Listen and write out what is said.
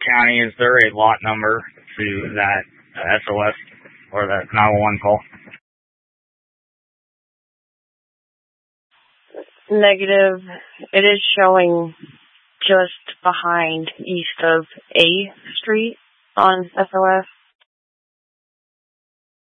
County, is there a lot number to that SOS or that 911 call? Negative. It is showing just behind east of A Street on SOS.